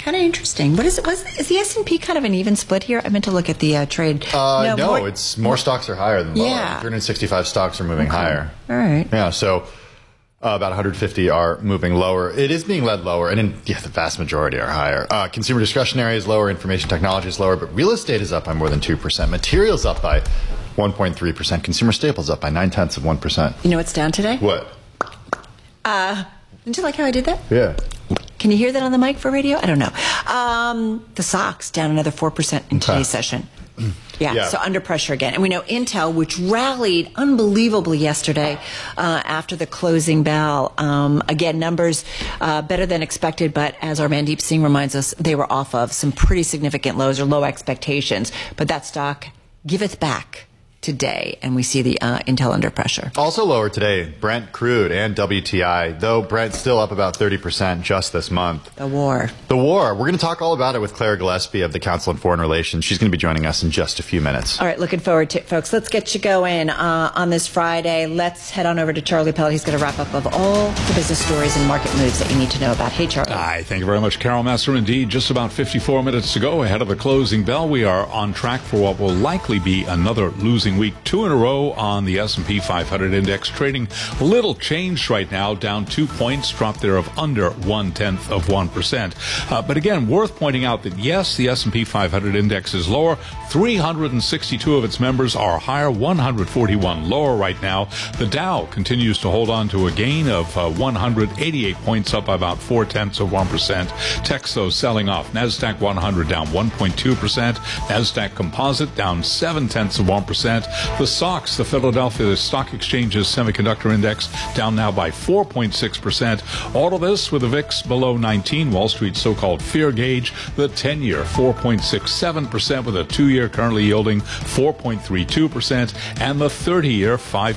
Kind of interesting. What is it? Is the S&P kind of an even split here? I meant to look at the trade. No, it's more stocks are higher than lower. Yeah. 365 stocks are moving higher. All right. Yeah, so about 150 are moving lower. It is being led lower, and the vast majority are higher. Consumer discretionary is lower, information technology is lower, but real estate is up by more than 2%. Materials up by 1.3%. Consumer staples up by 0.9%. You know what's down today? What? Didn't you like how I did that? Yeah. Can you hear that on the mic for radio? I don't know. The SOX down another 4% in today's session. Yeah, so under pressure again. And we know Intel, which rallied unbelievably yesterday after the closing bell. Again, numbers better than expected, but as our Mandeep Singh reminds us, they were off of some pretty significant lows or low expectations. But that stock giveth back today, and we see the Intel under pressure. Also lower today, Brent crude and WTI, though Brent's still up about 30% just this month. The war. We're going to talk all about it with Claire Gillespie of the Council on Foreign Relations. She's going to be joining us in just a few minutes. All right, looking forward to it, folks. Let's get you going on this Friday. Let's head on over to Charlie Pellet. He's going to wrap up of all the business stories and market moves that you need to know about. Hey, Charlie. Hi, thank you very much, Carol Master. Indeed, just about 54 minutes to go ahead of the closing bell. We are on track for what will likely be another losing week, 2 in a row on the S&P 500 index, trading a little changed right now, down 2 points, drop there of under 0.1%. But again, worth pointing out that yes, the S&P 500 index is lower. 362 of its members are higher, 141 lower right now. The Dow continues to hold on to a gain of 188 points, up by about 0.4%. Texo selling off. NASDAQ 100 down 1.2%. NASDAQ Composite down 0.7%. The SOX, the Philadelphia Stock Exchange's semiconductor index, down now by 4.6%. All of this with the VIX below 19, Wall Street's so-called fear gauge, the 10-year 4.67%, with a 2-year currently yielding 4.32%, and the 30-year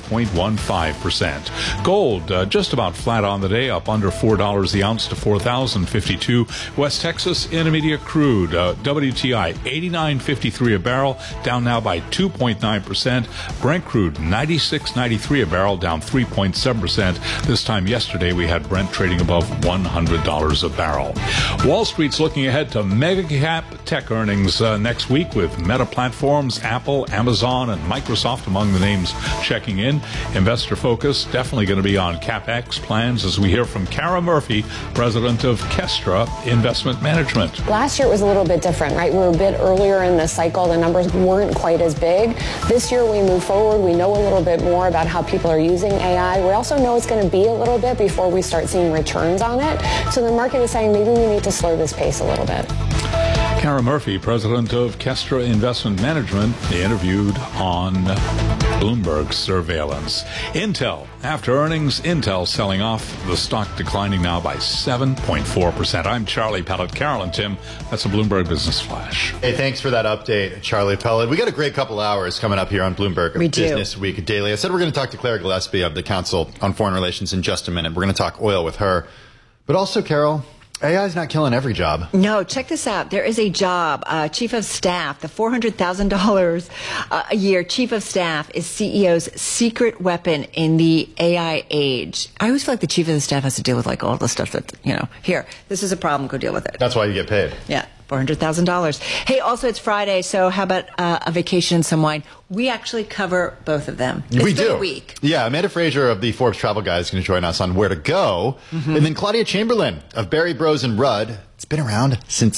5.15%. Gold just about flat on the day, up under $4 the ounce to $4,052. West Texas Intermediate crude, WTI 89.53 a barrel, down now by 2.9%. Brent crude 96.93 a barrel, down 3.7%. This time yesterday we had Brent trading above $100 a barrel. Wall Street's looking ahead to mega cap tech earnings next week, with Meta Platforms, Apple, Amazon, and Microsoft among the names checking in. Investor focus definitely going to be on CapEx plans, as we hear from Kara Murphy, president of Kestra Investment Management. Last year it was a little bit different, right? We were a bit earlier in the cycle. The numbers weren't quite as big. This year we move forward. We know a little bit more about how people are using AI. We also know it's going to be a little bit before we start seeing returns on it. So the market is saying maybe we need to slow this pace a little bit. Kara Murphy, president of Kestra Investment Management, interviewed on Bloomberg Surveillance. Intel, after earnings, Intel selling off, the stock declining now by 7.4%. I'm Charlie Pellet. Carol and Tim, that's a Bloomberg Business Flash. Hey, thanks for that update, Charlie Pellet. We got a great couple hours coming up here on Bloomberg Business Week Daily. I said we're going to talk to Claire Gillespie of the Council on Foreign Relations in just a minute. We're going to talk oil with her. But also, Carol, AI is not killing every job. No, check this out. There is a job, chief of staff, the $400,000 a year chief of staff is CEO's secret weapon in the AI age. I always feel like the chief of the staff has to deal with like all the stuff that, here, this is a problem, go deal with it. That's why you get paid. Yeah. $400,000. Hey, also it's Friday, so how about a vacation and some wine? We actually cover both of them. We do. A week. Yeah, Amanda Fraser of the Forbes Travel Guide is going to join us on where to go. Mm-hmm. And then Claudia Chamberlain of Barry Bros and Rudd. It's been around since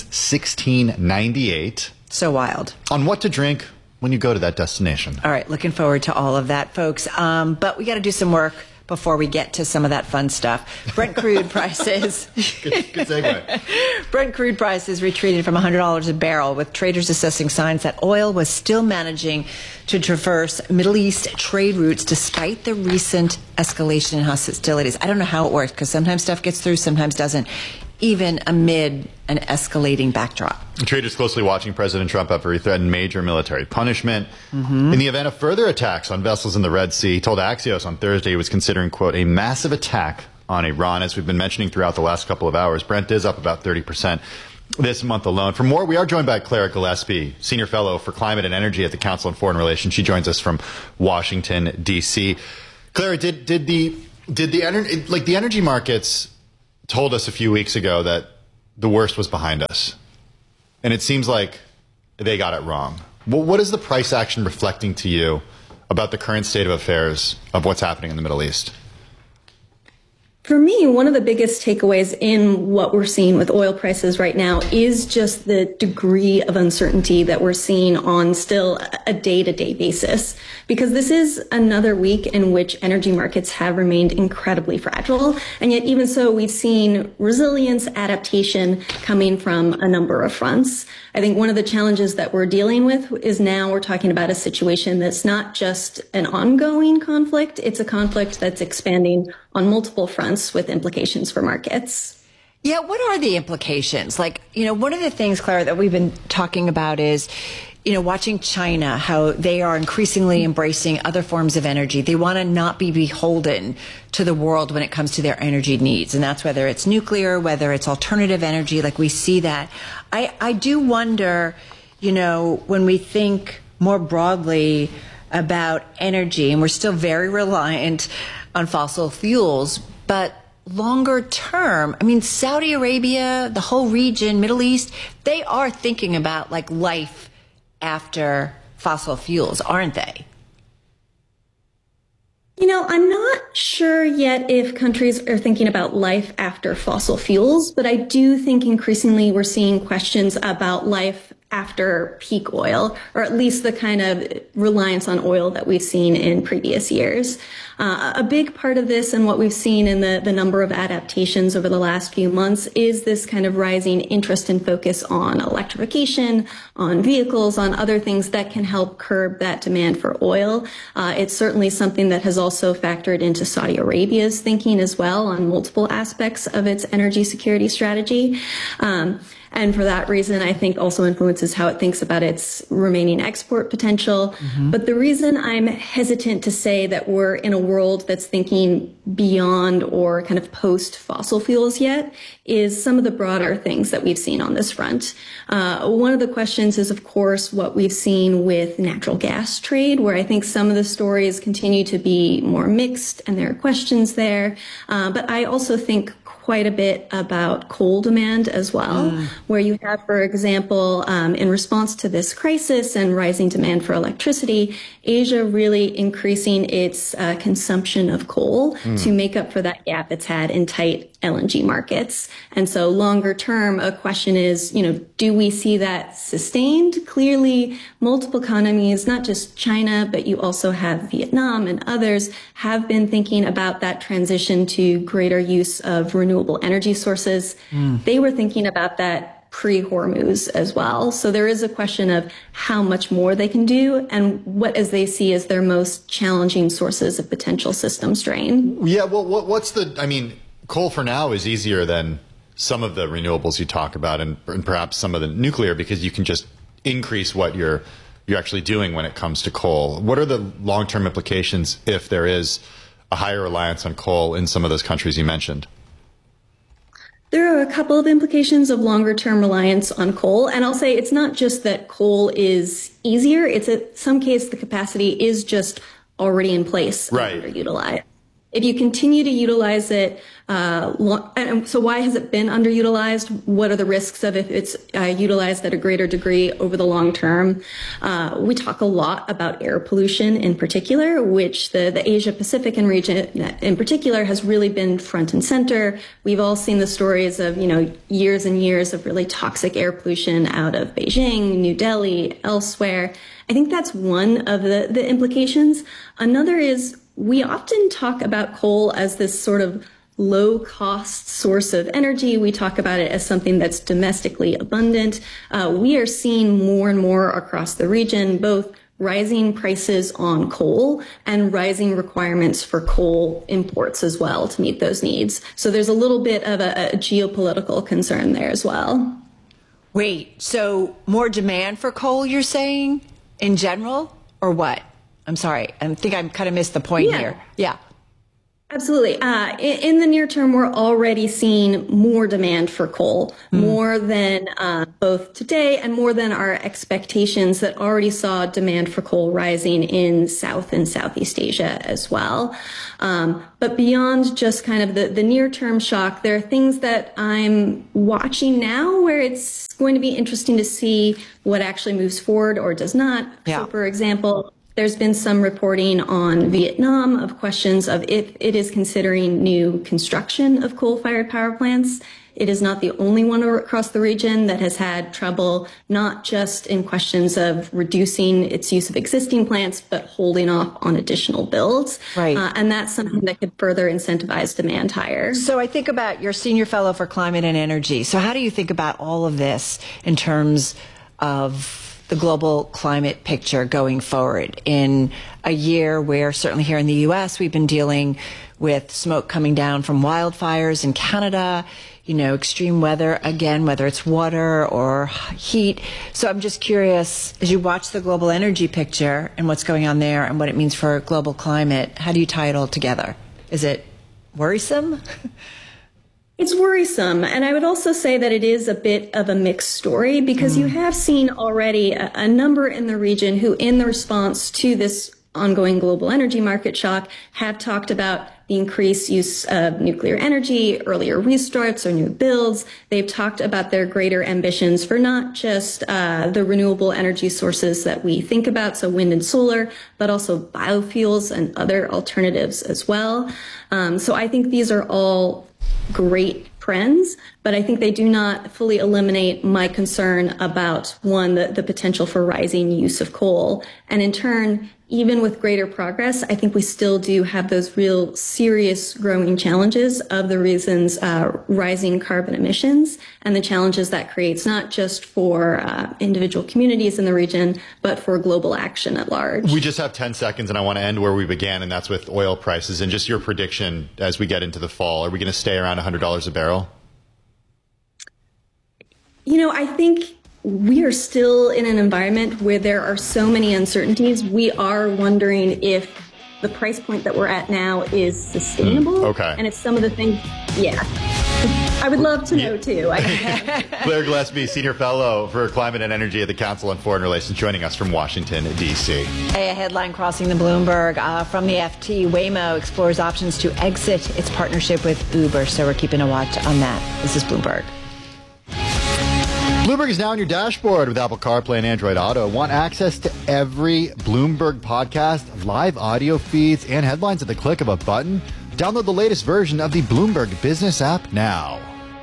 1698. So wild. On what to drink when you go to that destination. All right, looking forward to all of that, folks. But we got to do some work before we get to some of that fun stuff. Brent crude prices. Good segue. Brent crude prices retreated from $100 a barrel, with traders assessing signs that oil was still managing to traverse Middle East trade routes despite the recent escalation in hostilities. I don't know how it works, because sometimes stuff gets through, sometimes doesn't, even amid an escalating backdrop. Traders closely watching President Trump after he threatened major military punishment. Mm-hmm. In the event of further attacks on vessels in the Red Sea, he told Axios on Thursday he was considering, quote, a massive attack on Iran. As we've been mentioning throughout the last couple of hours, Brent is up about 30% this month alone. For more, we are joined by Claire Gillespie, Senior Fellow for Climate and Energy at the Council on Foreign Relations. She joins us from Washington, D.C. Claire, did the energy markets told us a few weeks ago that the worst was behind us. And it seems like they got it wrong. Well, what is the price action reflecting to you about the current state of affairs of what's happening in the Middle East? For me, one of the biggest takeaways in what we're seeing with oil prices right now is just the degree of uncertainty that we're seeing on still a day-to-day basis. Because this is another week in which energy markets have remained incredibly fragile. And yet, even so, we've seen resilience, adaptation coming from a number of fronts. I think one of the challenges that we're dealing with is now we're talking about a situation that's not just an ongoing conflict, it's a conflict that's expanding on multiple fronts with implications for markets. Yeah, what are the implications? Like, one of the things, Clara, that we've been talking about is, watching China, how they are increasingly embracing other forms of energy. They want to not be beholden to the world when it comes to their energy needs. And that's whether it's nuclear, whether it's alternative energy, like we see that. I do wonder, when we think more broadly about energy, and we're still very reliant on fossil fuels, but longer term, Saudi Arabia, the whole region, Middle East, they are thinking about like life after fossil fuels, aren't they? I'm not sure yet if countries are thinking about life after fossil fuels, but I do think increasingly we're seeing questions about life after peak oil, or at least the kind of reliance on oil that we've seen in previous years. A big part of this and what we've seen in the number of adaptations over the last few months is this kind of rising interest and focus on electrification, on vehicles, on other things that can help curb that demand for oil. It's certainly something that has also factored into Saudi Arabia's thinking as well on multiple aspects of its energy security strategy. And for that reason, I think also influences how it thinks about its remaining export potential. Mm-hmm. But the reason I'm hesitant to say that we're in a world that's thinking beyond or kind of post fossil fuels yet is some of the broader things that we've seen on this front. One of the questions is, of course, what we've seen with natural gas trade, where I think some of the stories continue to be more mixed and there are questions there. But I also think quite a bit about coal demand as well, where you have, for example, in response to this crisis and rising demand for electricity, Asia really increasing its consumption of coal to make up for that gap it's had in tight LNG markets. And so longer term, a question is, do we see that sustained? Clearly, multiple economies, not just China, but you also have Vietnam and others, have been thinking about that transition to greater use of renewable energy sources. They were thinking about that pre-Hormuz as well. So there is a question of how much more they can do and what as they see as their most challenging sources of potential system strain. Yeah, well, what's coal for now is easier than some of the renewables you talk about and perhaps some of the nuclear because you can just increase what you're actually doing when it comes to coal. What are the long-term implications if there is a higher reliance on coal in some of those countries you mentioned? There are a couple of implications of longer-term reliance on coal. And I'll say it's not just that coal is easier. It's in some case the capacity is just already in place and underutilized. If you continue to utilize it, and so why has it been underutilized? What are the risks of if it's utilized at a greater degree over the long term? We talk a lot about air pollution in particular, which the Asia Pacific and region in particular has really been front and center. We've all seen the stories of, years and years of really toxic air pollution out of Beijing, New Delhi, elsewhere. I think that's one of the implications. Another is we often talk about coal as this sort of low-cost source of energy. We talk about it as something that's domestically abundant. We are seeing more and more across the region, both rising prices on coal and rising requirements for coal imports as well to meet those needs. So there's a little bit of a geopolitical concern there as well. Wait, so more demand for coal, you're saying, in general, or what? I'm sorry. I think I kind of missed the point here. Yeah. Absolutely. In the near term, we're already seeing more demand for coal, more than both today and more than our expectations that already saw demand for coal rising in South and Southeast Asia as well. But beyond just kind of the near-term shock, there are things that I'm watching now where it's going to be interesting to see what actually moves forward or does not. Yeah. So, for example, there's been some reporting on Vietnam of questions of if it is considering new construction of coal-fired power plants. It is not the only one across the region that has had trouble, not just in questions of reducing its use of existing plants, but holding off on additional builds. Right. And that's something that could further incentivize demand higher. So I think about your senior fellow for climate and energy. So how do you think about all of this in terms of the global climate picture going forward in a year where certainly here in the U.S. we've been dealing with smoke coming down from wildfires in Canada, extreme weather, again, whether it's water or heat. So I'm just curious, as you watch the global energy picture and what's going on there and what it means for global climate, how do you tie it all together? Is it worrisome? It's worrisome. And I would also say that it is a bit of a mixed story because you have seen already a number in the region who, in the response to this ongoing global energy market shock, have talked about the increased use of nuclear energy, earlier restarts or new builds. They've talked about their greater ambitions for not just the renewable energy sources that we think about, so wind and solar, but also biofuels and other alternatives as well. So I think these are all great trends, but I think they do not fully eliminate my concern about, one, the potential for rising use of coal. And in turn, even with greater progress, I think we still do have those real serious growing challenges of the reasons rising carbon emissions and the challenges that creates not just for individual communities in the region, but for global action at large. We just have 10 seconds and I want to end where we began, and that's with oil prices and just your prediction as we get into the fall. Are we going to stay around $100 a barrel? I think we are still in an environment where there are so many uncertainties. We are wondering if the price point that we're at now is sustainable. Okay. And if some of the things, I would love to know too. Claire Gillespie, Senior Fellow for Climate and Energy at the Council on Foreign Relations, joining us from Washington, D.C. A headline crossing the Bloomberg from the FT. Waymo explores options to exit its partnership with Uber. So we're keeping a watch on that. This is Bloomberg. Bloomberg is now on your dashboard with Apple CarPlay and Android Auto. Want access to every Bloomberg podcast, live audio feeds, and headlines at the click of a button? Download the latest version of the Bloomberg Business app now.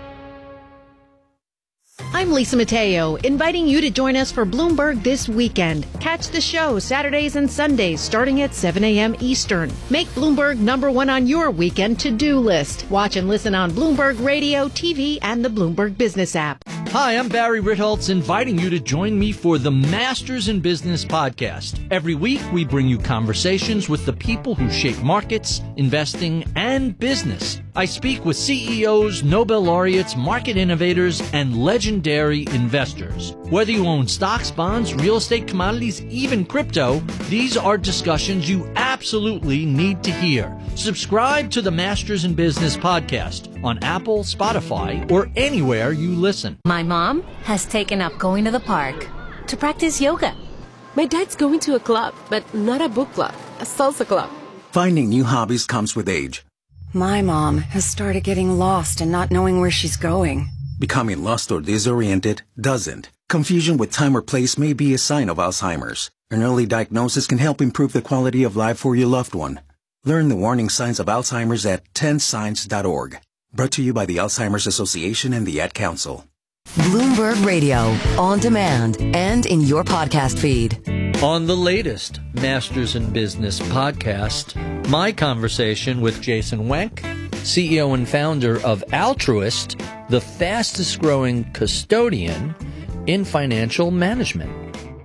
I'm Lisa Mateo, inviting you to join us for Bloomberg This Weekend. Catch the show Saturdays and Sundays starting at 7 a.m. Eastern. Make Bloomberg #1 on your weekend to-do list. Watch and listen on Bloomberg Radio, TV, and the Bloomberg Business app. Hi, I'm Barry Ritholtz, inviting you to join me for the Masters in Business podcast. Every week, we bring you conversations with the people who shape markets, investing, and business. I speak with CEOs, Nobel laureates, market innovators, and legendary investors. Whether you own stocks, bonds, real estate, commodities, even crypto, these are discussions you absolutely need to hear. Subscribe to the Masters in Business podcast on Apple, Spotify, or anywhere you listen. My mom has taken up going to the park to practice yoga. My dad's going to a club, but not a book club, a salsa club. Finding new hobbies comes with age. My mom has started getting lost and not knowing where she's going. Becoming lost or disoriented doesn't. Confusion with time or place may be a sign of Alzheimer's. An early diagnosis can help improve the quality of life for your loved one. Learn the warning signs of Alzheimer's at 10signs.org. Brought to you by the Alzheimer's Association and the Ad Council. Bloomberg Radio, on demand and in your podcast feed. On the latest Masters in Business podcast, my conversation with Jason Wenk, CEO and founder of Altruist, the fastest growing custodian in financial management.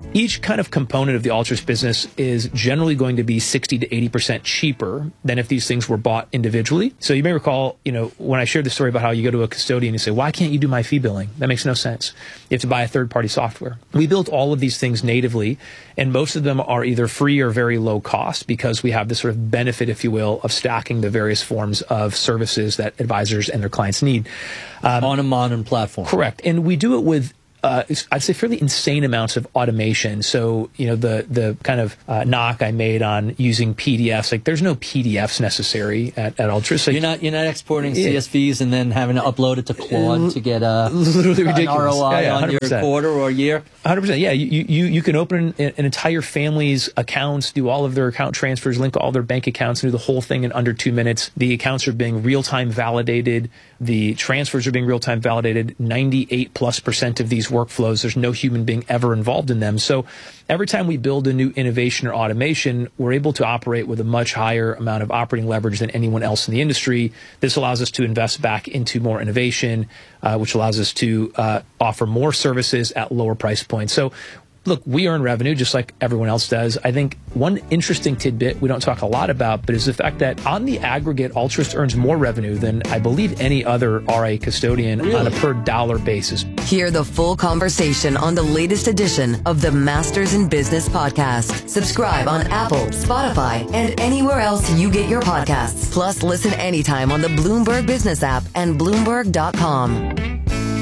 each kind of component of the Altruist business is generally going to be 60 to 80% cheaper than if these things were bought individually. So you may recall, when I shared the story about how you go to a custodian and say, why can't you do my fee billing? That makes no sense. You have to buy a third-party software. We built all of these things natively, and most of them are either free or very low cost because we have this sort of benefit, if you will, of stacking the various forms of services that advisors and their clients need. On a modern platform. Correct. And we do it with I'd say fairly insane amounts of automation. So, the kind of knock I made on using PDFs, like there's no PDFs necessary at Altruist. You're not exporting CSVs and then having to upload it to Claude to get literally ridiculous. An ROI on your quarter or year. 100%. Yeah, you can open an entire family's accounts, do all of their account transfers, link all their bank accounts, and do the whole thing in under 2 minutes. The accounts are being real-time validated. The transfers are being real-time validated. 98+% of these workflows, there's no human being ever involved in them. So every time we build a new innovation or automation, we're able to operate with a much higher amount of operating leverage than anyone else in the industry. This allows us to invest back into more innovation, which allows us to offer more services at lower price points. So look, we earn revenue just like everyone else does. I think one interesting tidbit we don't talk a lot about, but is the fact that on the aggregate, Altruist earns more revenue than I believe any other RIA custodian on a per dollar basis. Hear the full conversation on the latest edition of the Masters in Business podcast. Subscribe on Apple, Spotify, and anywhere else you get your podcasts. Plus, listen anytime on the Bloomberg Business app and Bloomberg.com.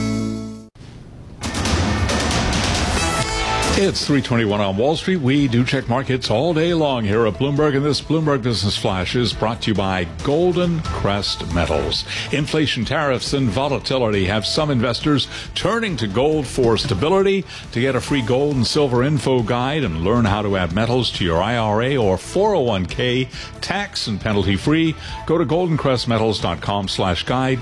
It's 3:21 on Wall Street. We do check markets all day long here at Bloomberg, and this Bloomberg Business Flash is brought to you by Golden Crest Metals. Inflation, tariffs, and volatility have some investors turning to gold for stability. To get a free gold and silver info guide and learn how to add metals to your IRA or 401k tax and penalty free, go to goldencrestmetals.com/guide,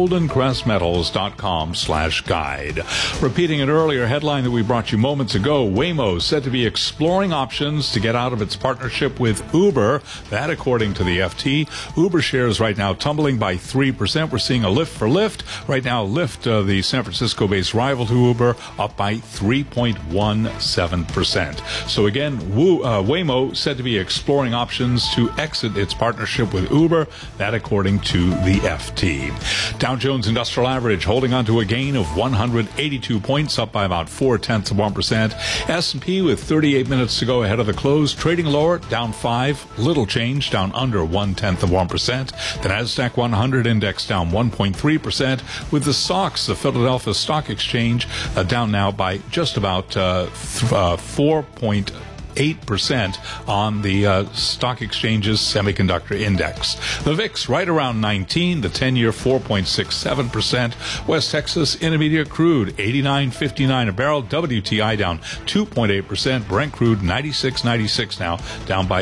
goldencrestmetals.com/guide. Repeating an earlier headline that we brought you moments ago, Waymo said to be exploring options to get out of its partnership with Uber. That, according to the FT. Uber shares right now tumbling by 3%. We're seeing a lift for Lyft. Right now, Lyft, the San Francisco-based rival to Uber, up by 3.17%. So again, Waymo said to be exploring options to exit its partnership with Uber. That, according to the FT. Dow Jones Industrial Average holding on to a gain of 182 points, up by about 0.4%. S&P with 38 minutes to go ahead of the close, trading lower, down 5, little change, down under 0.1%. The Nasdaq 100 index down 1.3%, with the SOX, the Philadelphia Stock Exchange, down now by just about 4.8% on the stock exchange's semiconductor index. The VIX right around 19, the 10-year 4.67%. West Texas Intermediate crude 89.59 a barrel. WTI down 2.8%. Brent crude 96.96 now, down by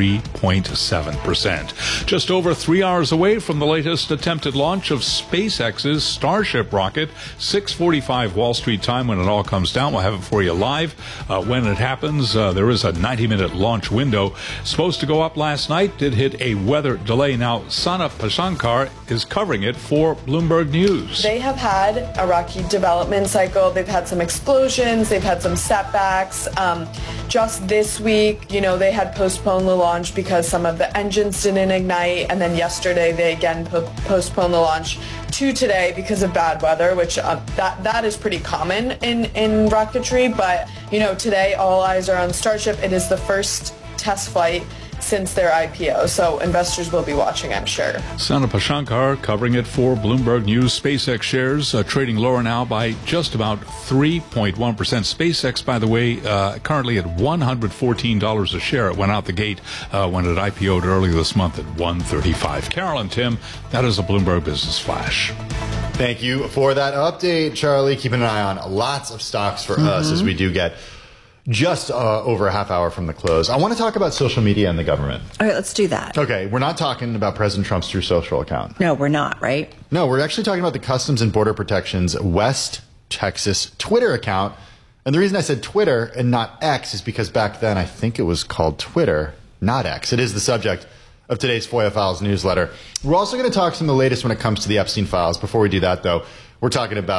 3.7%. Just over 3 hours away from the latest attempted launch of SpaceX's Starship rocket, 6:45 Wall Street time when it all comes down. We'll have it for you live when it happens. There is a 90-minute launch window. Supposed to go up last night, did hit a weather delay. Now, Sana Pashankar is covering it for Bloomberg News. They have had a rocky development cycle. They've had some explosions. They've had some setbacks. Just this week, they had postponed the launch because some of the engines didn't ignite. And then yesterday, they again postponed the launch to today because of bad weather, which that is pretty common in rocketry. But, today all eyes are on Starship. It is the first test flight since their IPO, so investors will be watching, I'm sure. Sana Pashankar covering it for Bloomberg News. SpaceX shares trading lower now by just about 3.1%. SpaceX, by the way, currently at $114 a share. It went out the gate when it IPO'd earlier this month at $135. Carolyn, Tim, that is a Bloomberg Business Flash. Thank you for that update, Charlie. Keeping an eye on lots of stocks for us as we do get just over a half hour from the close. I want to talk about social media and the government. All right, let's do that. Okay, we're not talking about President Trump's Truth Social account. No, we're not, right? No, we're actually talking about the Customs and Border Protection's West Texas Twitter account. And the reason I said Twitter and not X is because back then I think it was called Twitter, not X. It is the subject of today's FOIA Files newsletter. We're also going to talk some of the latest when it comes to the Epstein files. Before we do that, though, we're talking about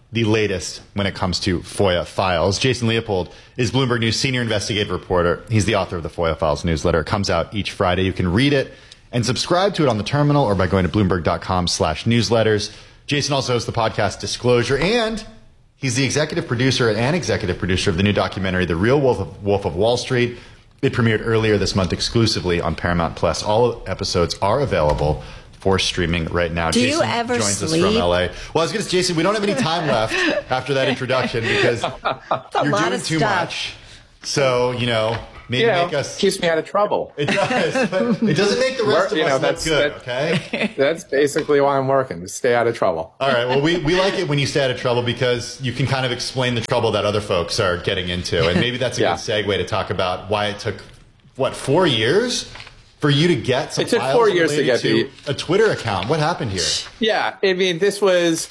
the latest when it comes to FOIA files. Jason Leopold is Bloomberg News senior investigative reporter. He's the author of the FOIA Files newsletter. It comes out each Friday. You can read it and subscribe to it on the terminal or by going to Bloomberg.com/newsletters. Jason also hosts the podcast Disclosure, and he's the executive producer of the new documentary, The Real Wolf of Wall Street. It premiered earlier this month exclusively on Paramount Plus. All episodes are available for streaming right now. Do Jason you ever joins sleep? us from LA. Well, I was going to say, Jason, we don't have any time left after that introduction because you're doing too much. So, maybe make us... keeps me out of trouble. It does, but it doesn't make the rest of us look good, okay? That's basically why I'm working, to stay out of trouble. All right, well, we like it when you stay out of trouble because you can kind of explain the trouble that other folks are getting into. And maybe that's a good segue to talk about why it took, 4 years for you to get some files 4 years to get to a Twitter account. What happened here? Yeah, I mean, this is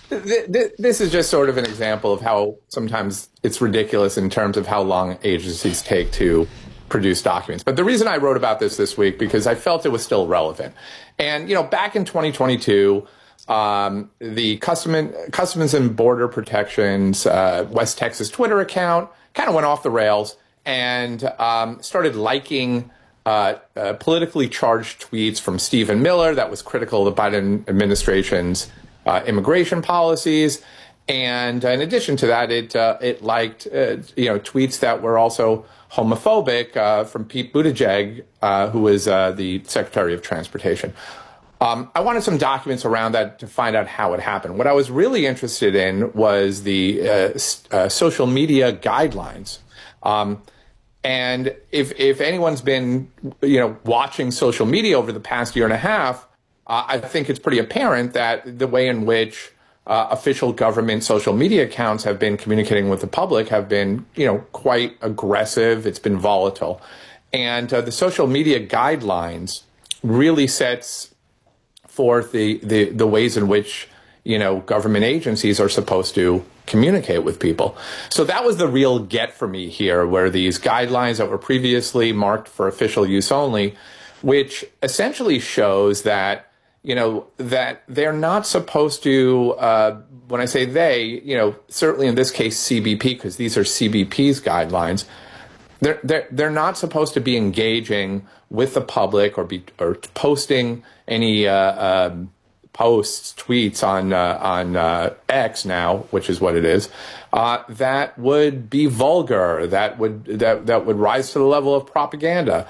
just sort of an example of how sometimes it's ridiculous in terms of how long agencies take to produce documents. But the reason I wrote about this week, because I felt it was still relevant. And, back in 2022, the Customs and Border Protection's West Texas Twitter account kind of went off the rails and started liking politically charged tweets from Stephen Miller that was critical of the Biden administration's immigration policies. And in addition to that, it liked tweets that were also homophobic from Pete Buttigieg, who was the Secretary of Transportation. I wanted some documents around that to find out how it happened. What I was really interested in was the social media guidelines. And if anyone's been watching social media over the past year and a half, I think it's pretty apparent that the way in which official government social media accounts have been communicating with the public have been, quite aggressive. It's been volatile. And the social media guidelines really sets forth the ways in which, government agencies are supposed to communicate with people. So that was the real get for me here, where these guidelines that were previously marked for official use only, which essentially shows that, that they're not supposed to, when I say they, certainly in this case, CBP, because these are CBP's guidelines, they're not supposed to be engaging with the public or posting any posts, tweets on X now, which is what it is, that would be vulgar, that would rise to the level of propaganda.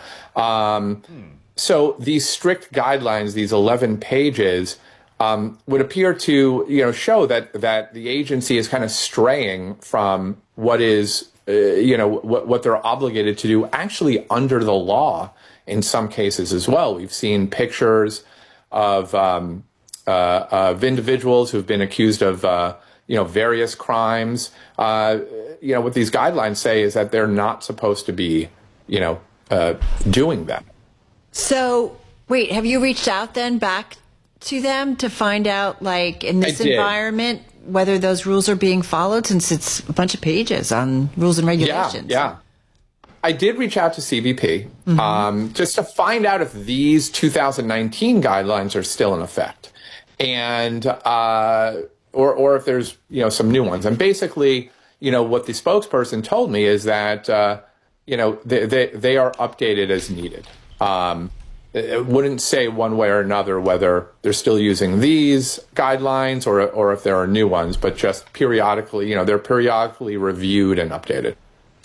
So these strict guidelines, these 11 pages, would appear to show that the agency is kind of straying from what is what they're obligated to do actually under the law in some cases as well. We've seen pictures of individuals who've been accused of various crimes. What these guidelines say is that they're not supposed to be doing that. So wait, have you reached out then back to them to find out, like, in this environment, whether those rules are being followed, since it's a bunch of pages on rules and regulations? Yeah. I did reach out to CBP just to find out if these 2019 guidelines are still in effect, and or if there's some new ones. And basically, what the spokesperson told me is that they are updated as needed. It wouldn't say one way or another whether they're still using these guidelines or if there are new ones, but just periodically, they're periodically reviewed and updated.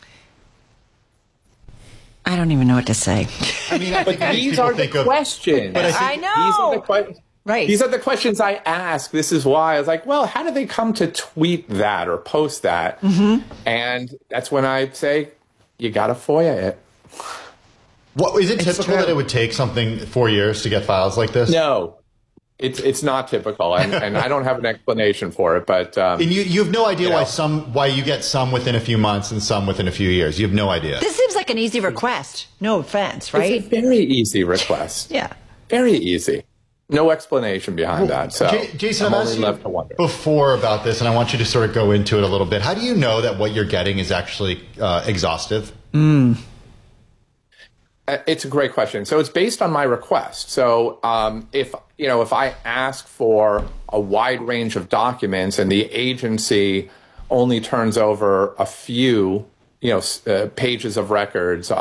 I don't even know what to say. I mean, but these are the questions. I know. These are the questions I ask. This is why I was like, well, how do they come to tweet that or post that? Mm-hmm. And that's when I say, you got to FOIA it. What, is it typical that it would take something 4 years to get files like this? No, it's not typical, and I don't have an explanation for it. But and you have no idea why you get some within a few months and some within a few years. You have no idea. This seems like an easy request. No offense, right? It's a very easy request. Yeah, very easy. No explanation behind that. So, Jason, I've asked you before about this, and I want you to sort of go into it a little bit. How do you know that what you're getting is actually exhaustive? It's a great question. So it's based on my request. So if I ask for a wide range of documents and the agency only turns over a few, pages of records,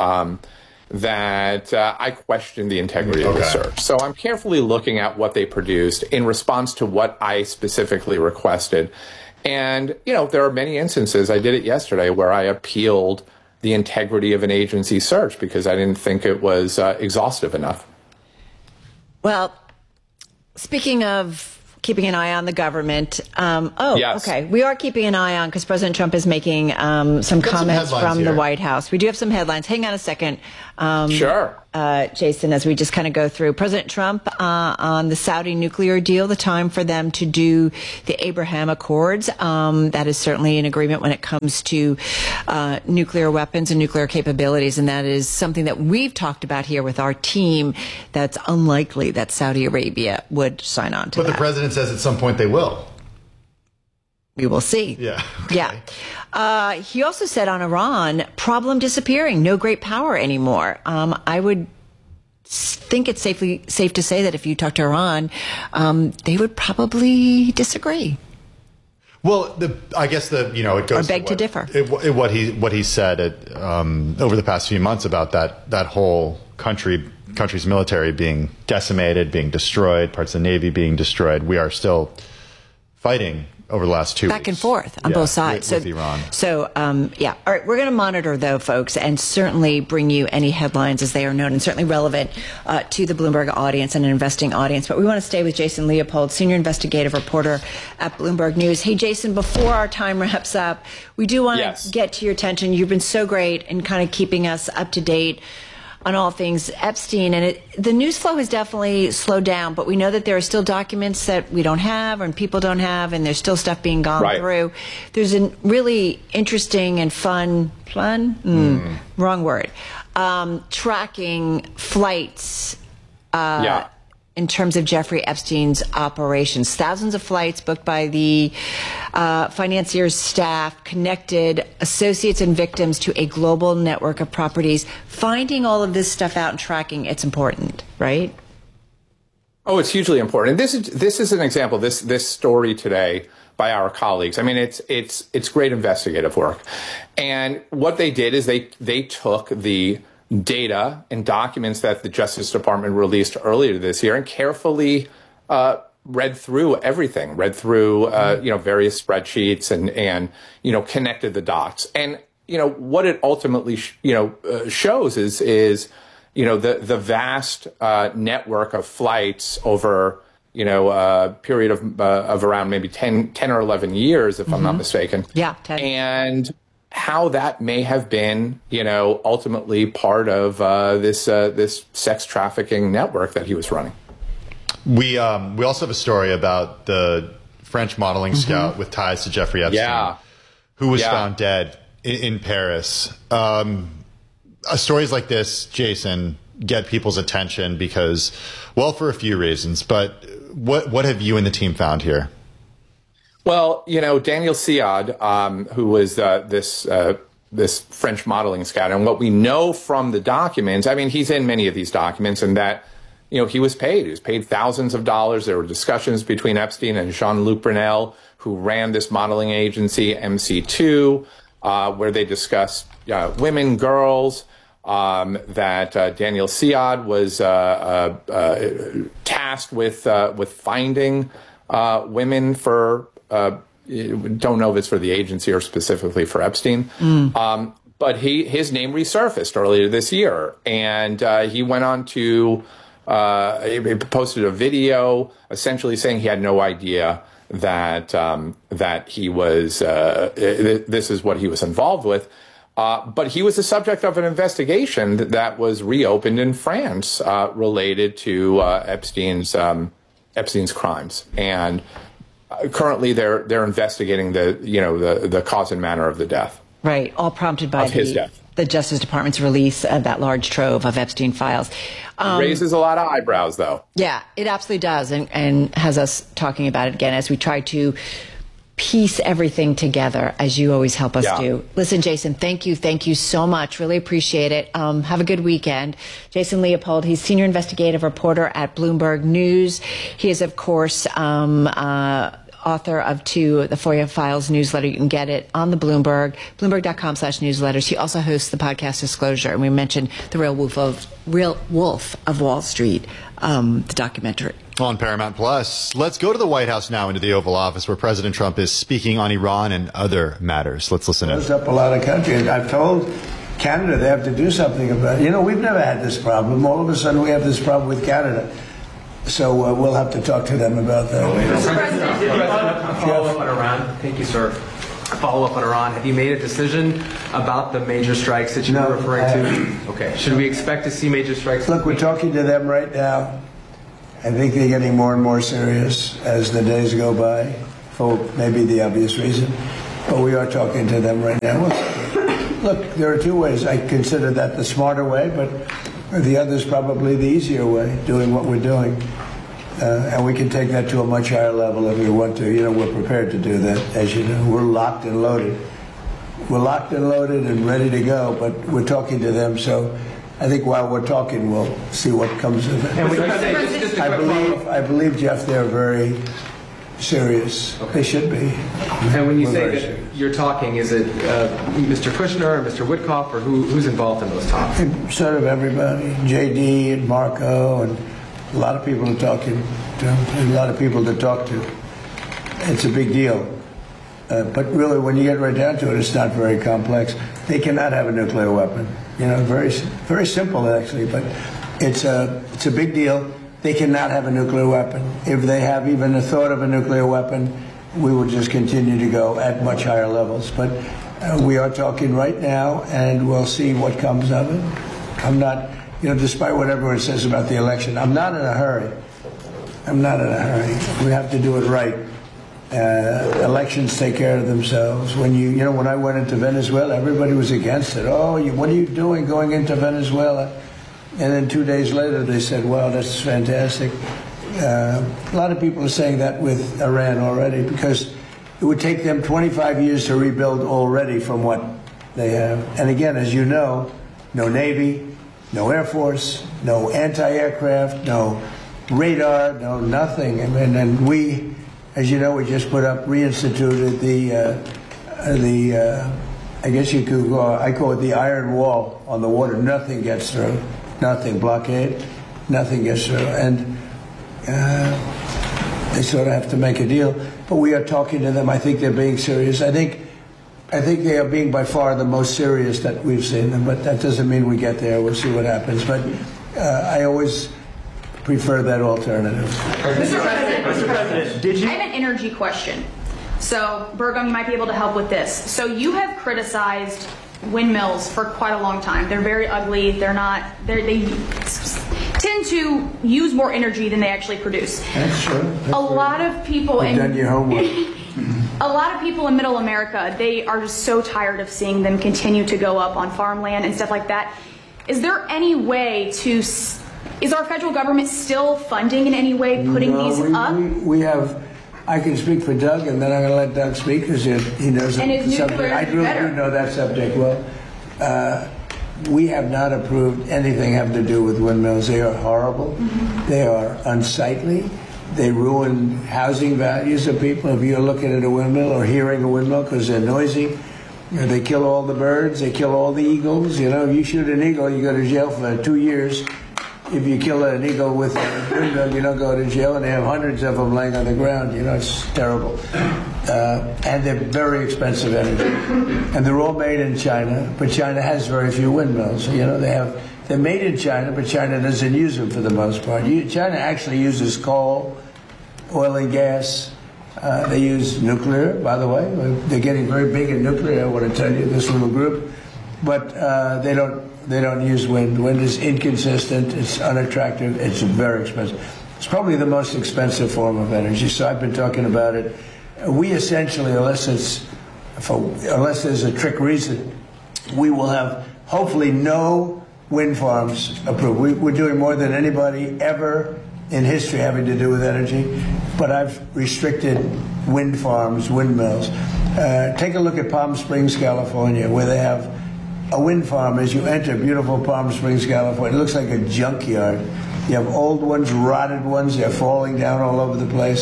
that I question the integrity of the search. So I'm carefully looking at what they produced in response to what I specifically requested. And, there are many instances, I did it yesterday, where I appealed the integrity of an agency search because I didn't think it was exhaustive enough. Well, speaking of keeping an eye on the government. Yes. Okay. We are keeping an eye on, because President Trump is making some comments from the White House. We do have some headlines. Hang on a second. Sure. Jason, as we just kind of go through President Trump on the Saudi nuclear deal, the time for them to do the Abraham Accords. That is certainly an agreement when it comes to nuclear weapons and nuclear capabilities. And that is something that we've talked about here with our team. That's unlikely that Saudi Arabia would sign on to that. But the president says at some point they will. We will see. Yeah. Okay. Yeah. He also said on Iran, problem disappearing, no great power anymore. I would think it's safe to say that if you talk to Iran, they would probably disagree. Well, I guess it goes or beg to differ. What he said over the past few months about that whole country's military being decimated, being destroyed, parts of the Navy being destroyed. We are still fighting over the last 2 weeks. Back and forth on both sides. With Iran. So, yeah. All right. We're going to monitor, though, folks, and certainly bring you any headlines as they are known and certainly relevant to the Bloomberg audience and an investing audience. But we want to stay with Jason Leopold, senior investigative reporter at Bloomberg News. Hey, Jason, before our time wraps up, we do want to get to your attention. You've been so great in kind of keeping us up to date on all things Epstein, and the news flow has definitely slowed down, but we know that there are still documents that we don't have and people don't have, and there's still stuff being gone through. There's a really interesting and fun, wrong word, tracking flights in terms of Jeffrey Epstein's operations. Thousands of flights booked by the financier's staff connected associates and victims to a global network of properties. Finding all of this stuff out and tracking, it's important, right? Oh, it's hugely important. This is an example, this story today by our colleagues. I mean, it's great investigative work. And what they did is they took the data and documents that the Justice Department released earlier this year and carefully read through everything, various spreadsheets and connected the dots. And, what it ultimately, shows is the vast network of flights over, a period of around maybe 10 or 11 years, if I'm not mistaken. Yeah, 10. And how that may have been, ultimately part of this sex trafficking network that he was running. We also have a story about the French modeling scout with ties to Jeffrey Epstein, who was found dead in Paris. Stories like this, Jason, get people's attention because, well, for a few reasons. But what have you and the team found here? Well, Daniel Siad, who was this French modeling scout, and what we know from the documents, I mean, he's in many of these documents, and that, he was paid. He was paid thousands of dollars. There were discussions between Epstein and Jean-Luc Brunel, who ran this modeling agency, MC2, where they discussed women, girls, that Daniel Siad was tasked with finding women for don't know if it's for the agency or specifically for Epstein. But his name resurfaced earlier this year, and he went on to he posted a video essentially saying he had no idea that that he was this is what he was involved with. But he was the subject of an investigation that was reopened in France related to Epstein's crimes, and currently they're investigating the cause and manner of the death. Right, all prompted by the Justice Department's release of that large trove of Epstein files. Raises a lot of eyebrows, though. Yeah, it absolutely does, and has us talking about it again as we try to piece everything together as you always help us do. Listen, Jason, thank you so much. Really appreciate it. Have a good weekend. Jason Leopold, he's senior investigative reporter at Bloomberg News. He is, of course, author of the FOIA Files newsletter. You can get it on the Bloomberg.com/newsletters. He also hosts the podcast Disclosure, and we mentioned The Real Wolf of Wall Street, the documentary. On Paramount Plus. Let's go to the White House now, into the Oval Office, where President Trump is speaking on Iran and other matters. Let's listen in. It up a lot of countries. I've told Canada they have to do something about it. We've never had this problem. All of a sudden we have this problem with Canada. So we'll have to talk to them about that. Mr. President, follow up on Iran. Thank you, sir. Follow up on Iran. Have you made a decision about the major strikes that you were referring to? Okay. Should we expect to see major strikes? Look, we're talking to them right now. I think they're getting more and more serious as the days go by, for maybe the obvious reason. But we are talking to them right now. Look, there are two ways. I consider that the smarter way, but the other is probably the easier way, doing what we're doing. And we can take that to a much higher level if we want to. We're prepared to do that, as you know. We're locked and loaded. We're locked and loaded and ready to go, but we're talking to them, so I think while we're talking, we'll see what comes of it. And I believe, Jeff, they're very serious. Okay. They should be. And when you say that you're talking, is it Mr. Kushner or Mr. Witkoff, or who's involved in those talks? Sort of everybody. JD and Marco and a lot of people are talking to him, and a lot of people to talk to. It's a big deal. But really, when you get right down to it, it's not very complex. They cannot have a nuclear weapon. Very, very simple actually, but it's a big deal. They cannot have a nuclear weapon. If they have even a thought of a nuclear weapon, we will just continue to go at much higher levels. But we are talking right now, and we'll see what comes of it. I'm not, despite what everyone says about the election, I'm not in a hurry. We have to do it right. Elections take care of themselves. When when I went into Venezuela, everybody was against it. What are you doing going into Venezuela? And then 2 days later, they said, "Wow, that's fantastic." A lot of people are saying that with Iran already, because it would take them 25 years to rebuild already from what they have. And again, as you know, no Navy, no Air Force, no anti-aircraft, no radar, no nothing. And we, as you know, we just reinstituted I guess you could I call it the iron wall on the water. Nothing gets through. Nothing. Blockade. Nothing gets through. And they sort of have to make a deal. But we are talking to them. I think they're being serious. I think they are being by far the most serious that we've seen them. But that doesn't mean we get there. We'll see what happens. But I always prefer that alternative. Mr. President, I have an energy question. So, Burgum, you might be able to help with this. So you have criticized windmills for quite a long time. They're very ugly. They tend to use more energy than they actually produce. That's true. A lot of people done your homework. A lot of people in Middle America, they are just so tired of seeing them continue to go up on farmland and stuff like that. Is there any way to? Is our federal government still funding in any way, putting these up? We have. I can speak for Doug, and then I'm going to let Doug speak because he knows the subject. I really do know that subject well. We have not approved anything having to do with windmills. They are horrible. Mm-hmm. They are unsightly. They ruin housing values of people. If you're looking at a windmill or hearing a windmill because they're noisy, they kill all the birds. They kill all the eagles. If you shoot an eagle, you go to jail for 2 years. If you kill an eagle with a windmill, you don't go to jail, and they have hundreds of them laying on the ground. It's terrible. And they're very expensive energy. And they're all made in China, but China has very few windmills. They're made in China, but China doesn't use them for the most part. China actually uses coal, oil and gas. They use nuclear, by the way. They're getting very big in nuclear, I want to tell you, this little group. But they don't use wind. Wind is inconsistent. It's unattractive. It's very expensive. It's probably the most expensive form of energy. So I've been talking about it. We essentially, unless there's a trick reason, we will have hopefully no wind farms approved. We're doing more than anybody ever in history having to do with energy. But I've restricted wind farms, windmills. Take a look at Palm Springs, California, where they have a wind farm. As you enter beautiful Palm Springs, California, it looks like a junkyard. You have old ones, rotted ones, they're falling down all over the place.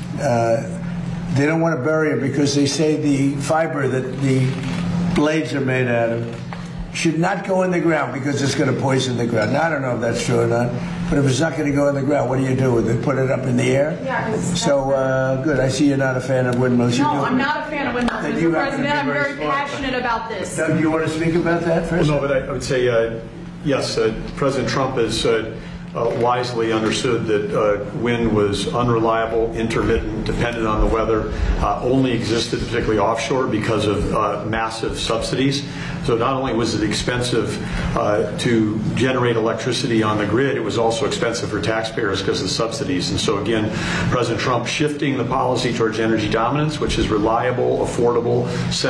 They don't want to bury it because they say the fiber that the blades are made out of should not go in the ground because it's going to poison the ground. Now, I don't know if that's true or not, but if it's not going to go in the ground, what do you do with it? Put it up in the air? Yeah. So, good. I see you're not a fan of windmills. No, I'm not a fan of windmills, Mr. President. I'm very passionate about this. Doug, do you want to speak about that first? Well, no, but I would say, yes, President Trump has wisely understood that wind was unreliable, intermittent, dependent on the weather, only existed particularly offshore because of massive subsidies. So not only was it expensive to generate electricity on the grid, it was also expensive for taxpayers because of the subsidies. And so again, President Trump shifting the policy towards energy dominance, which is reliable, affordable,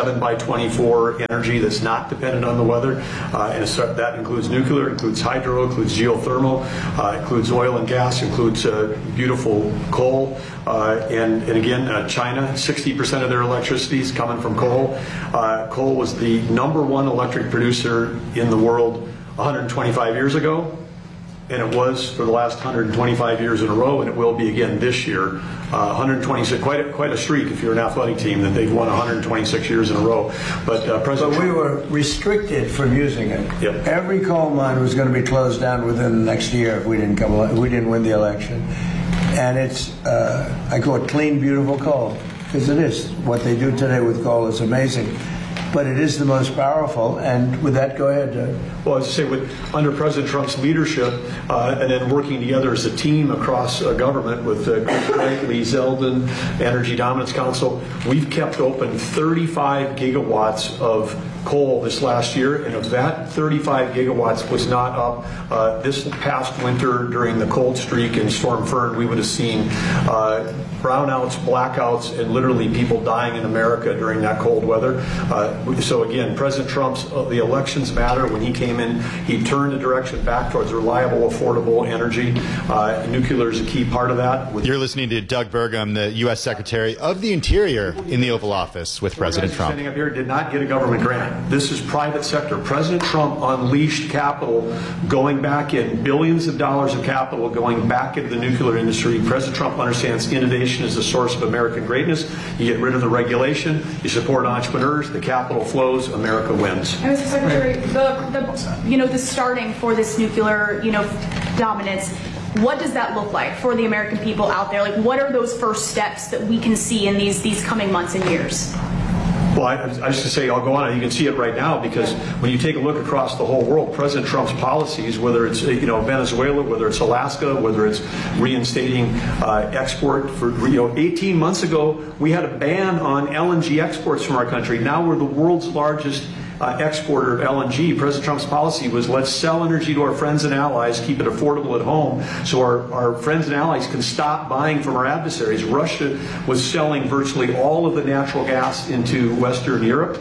7x24 energy that's not dependent on the weather. And that includes nuclear, includes hydro, includes geothermal, includes oil and gas, includes beautiful coal. And again, China, 60% of their electricity is coming from coal. Coal was the #1 electric producer in the world 125 years ago, and it was for the last 125 years in a row, and it will be again this year. 126, quite a streak if you're an athletic team that they've won 126 years in a row. But President we were restricted from using it. Yep. Every coal mine was going to be closed down within the next year if we didn't win the election. And it's, I call it clean, beautiful coal, because it is. What they do today with coal is amazing. But it is the most powerful. And with that, go ahead, Doug. Well, as I say, under President Trump's leadership, and then working together as a team across government with Chris Wright, Lee Zeldin, Energy Dominance Council, we've kept open 35 gigawatts of coal this last year, and of that 35 gigawatts was not up this past winter during the cold streak and Storm Fern. We would have seen brownouts, blackouts, and literally people dying in America during that cold weather. So again, President Trump's the elections matter. When he came in, he turned the direction back towards reliable, affordable energy. Nuclear is a key part of that. You're listening to Doug Burgum, the U.S. Secretary of the Interior in the Oval Office with President Trump. Standing up here did not get a government grant. This is private sector. President Trump unleashed capital going back in, billions of dollars of capital going back into the nuclear industry. President Trump understands innovation is the source of American greatness. You get rid of the regulation, you support entrepreneurs, the capital flows, America wins. And Mr. Secretary, the starting for this nuclear, dominance, what does that look like for the American people out there? Like, what are those first steps that we can see in these coming months and years? Well, I was just to say, I'll go on. You can see it right now because when you take a look across the whole world, President Trump's policies, whether it's Venezuela, whether it's Alaska, whether it's reinstating export for 18 months ago, we had a ban on LNG exports from our country. Now we're the world's largest exporter of LNG. President Trump's policy was let's sell energy to our friends and allies, keep it affordable at home so our friends and allies can stop buying from our adversaries. Russia was selling virtually all of the natural gas into Western Europe.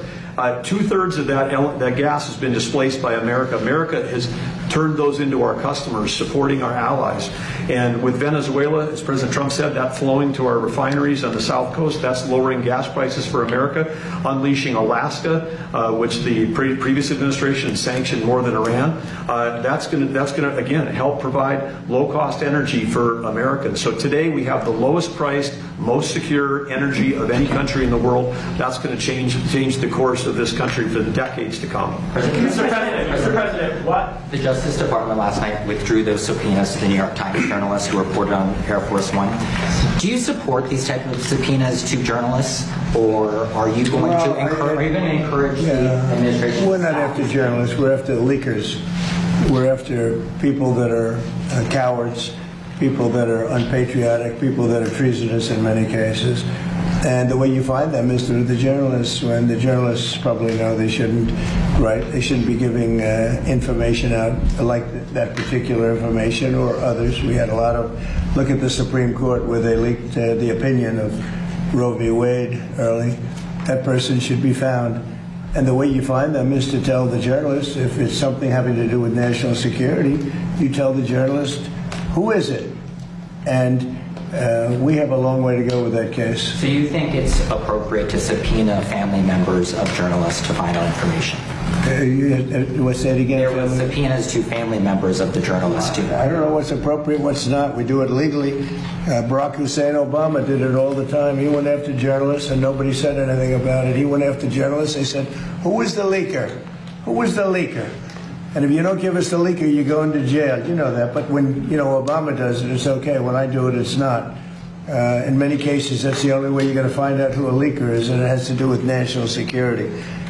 2/3 of that gas has been displaced by America. America has turned those into our customers, supporting our allies. And with Venezuela, as President Trump said, that flowing to our refineries on the South Coast, that's lowering gas prices for America. Unleashing Alaska, which the previous administration sanctioned more than Iran, that's going to again help provide low-cost energy for Americans. So today we have the lowest priced, most secure energy of any country in the world. That's going to change the course of this country for the decades to come. Mr. President, what? The Justice Department last night withdrew those subpoenas to the New York Times journalists who reported on Air Force One. Do you support these types of subpoenas to journalists, or are you going to encourage the administration? We're not after journalists. We're after leakers. We're after people that are cowards, people that are unpatriotic, people that are treasonous in many cases. And the way you find them is through the journalists. When the journalists probably know they shouldn't write, they shouldn't be giving information out like that particular information or others. We had a lot of, look at the Supreme Court where they leaked the opinion of Roe v. Wade early. That person should be found. And the way you find them is to tell the journalist, if it's something having to do with national security, you tell the journalist, who is it? And We have a long way to go with that case. So you think it's appropriate to subpoena family members of journalists to find out information? What's that again? There were subpoenas to family members of the journalists, too. I don't know what's appropriate, what's not. We do it legally. Barack Hussein Obama did it all the time. He went after journalists, and nobody said anything about it. He went after journalists. They said, who was the leaker? Who was the leaker? And if you don't give us the leaker, you go into jail. You know that. But when, Obama does it, it's okay. When I do it, it's not. In many cases, that's the only way you're going to find out who a leaker is, and it has to do with national security.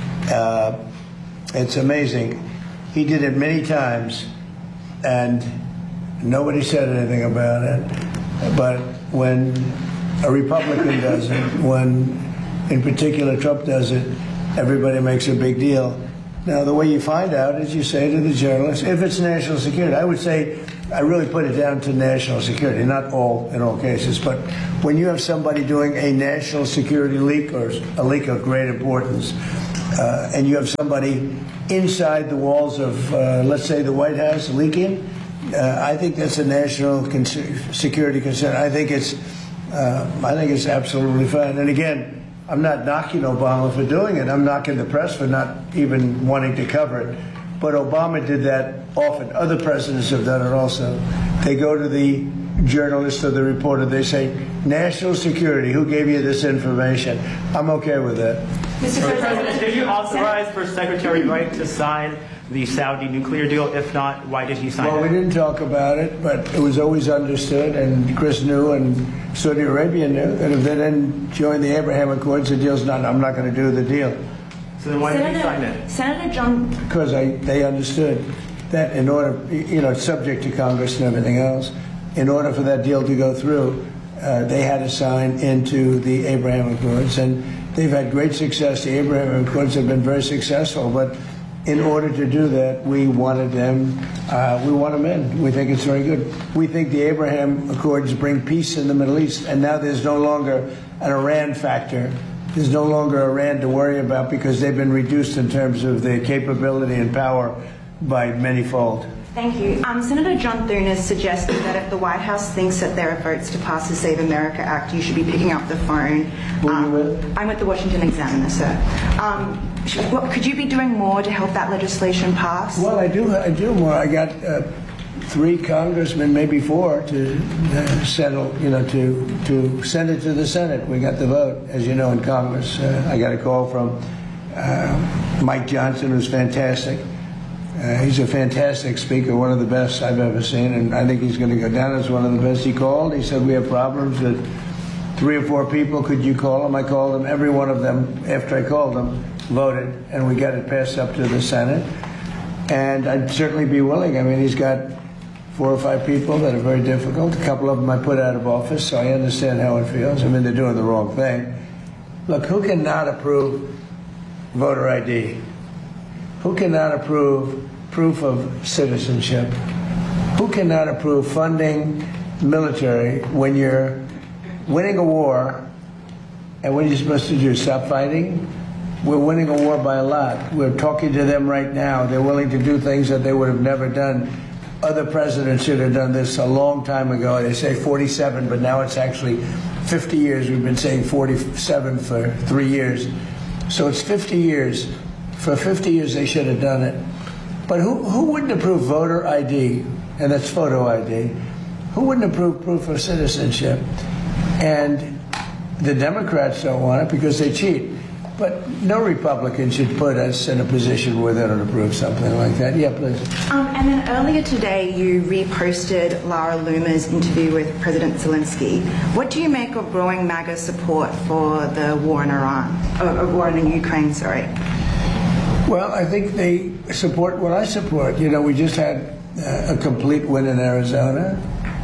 It's amazing. He did it many times, and nobody said anything about it. But when a Republican does it, when, in particular, Trump does it, everybody makes a big deal. Now, the way you find out is you say to the journalist, if it's national security, I would say, I really put it down to national security, not in all cases, but when you have somebody doing a national security leak or a leak of great importance, and you have somebody inside the walls of, let's say, the White House leaking, I think that's a national security concern. I think it's absolutely fine. And again, I'm not knocking Obama for doing it. I'm knocking the press for not even wanting to cover it. But Obama did that often. Other presidents have done it also. They go to the journalist or the reporter, they say, national security, who gave you this information? I'm okay with that. Mr. President, did you authorize for Secretary Wright to sign the Saudi nuclear deal? If not, why did he sign it? Well, we didn't talk about it, but it was always understood, and Chris knew, and Saudi Arabia knew, that if they didn't join the Abraham Accords, the deal's not, I'm not going to do the deal. So then why did he sign it? Senator John... Because they understood that in order, it's subject to Congress and everything else, in order for that deal to go through, they had to sign into the Abraham Accords, and they've had great success. The Abraham Accords have been very successful, but in order to do that, we wanted them, we want them in. We think it's very good. We think the Abraham Accords bring peace in the Middle East, and now there's no longer an Iran factor. There's no longer Iran to worry about because they've been reduced in terms of their capability and power by manyfold. Thank you. Senator John Thune has suggested that if the White House thinks that there are votes to pass the Save America Act, you should be picking up the phone. Who are you with? I'm with the Washington Examiner, sir. Could you be doing more to help that legislation pass? Well, I do more. I got 3 congressmen, maybe 4, to settle, to send it to the Senate. We got the vote, as you know, in Congress. I got a call from Mike Johnson, who's fantastic. He's a fantastic speaker, one of the best I've ever seen, and I think he's going to go down as one of the best. He called. He said, we have problems with 3 or 4 people. Could you call them? I called them. Every one of them, after I called them, voted, and we got it passed up to the Senate. And I'd certainly be willing. I mean, he's got 4 or 5 people that are very difficult. A couple of them I put out of office, so I understand how it feels. I mean, they're doing the wrong thing. Look, who cannot approve voter ID? Who cannot approve proof of citizenship? Who cannot approve funding military when you're winning a war? And what are you supposed to do, stop fighting? We're winning a war by a lot. We're talking to them right now. They're willing to do things that they would have never done. Other presidents should have done this a long time ago. They say 47, but now it's actually 50 years. We've been saying 47 for 3 years. So it's 50 years. For 50 years, they should have done it. But who wouldn't approve voter ID? And that's photo ID. Who wouldn't approve proof of citizenship? And the Democrats don't want it because they cheat. But no Republican should put us in a position where they don't approve something like that. Yeah, please. And then earlier today, you reposted Lara Loomer's interview with President Zelensky. What do you make of growing MAGA support for the war in war in Ukraine, sorry? Well, I think they support what I support. We just had a complete win in Arizona.